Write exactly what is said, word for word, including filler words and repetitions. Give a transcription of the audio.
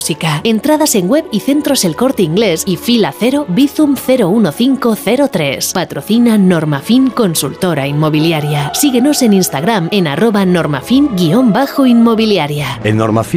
Entradas en web y centros El Corte Inglés y fila cero Bizum cero uno cinco cero tres. Patrocina Normafin Consultora Inmobiliaria. Síguenos en Instagram en arroba normafin guión bajo inmobiliaria. En Normafin